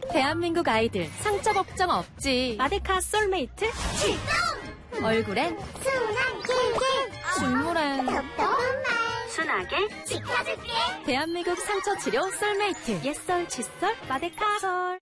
대한민국 아이들 상처 걱정 없지. 마데카 솔메이트 출동! 얼굴엔 순한 길게 식물엔 톡톡한 말 순하게 지켜줄게. 대한민국 상처 치료 솔메이트 옛설 칫솔 마데카 솔.